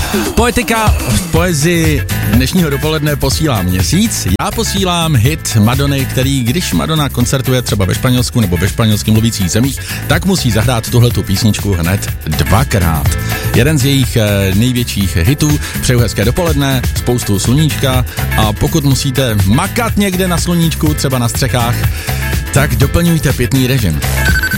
Poetika v poezii dnešního dopoledne posílá Měsíc. Já posílám hit Madony, který, když Madonna koncertuje třeba ve Španělsku nebo ve španělsky mluvících zemích, tak musí zahrát tuhletu písničku hned dvakrát. Jeden z jejich největších hitů. Přeju hezké dopoledne, spoustu sluníčka a pokud musíte makat někde na sluníčku, třeba na střechách, tak doplňujte pitný režim.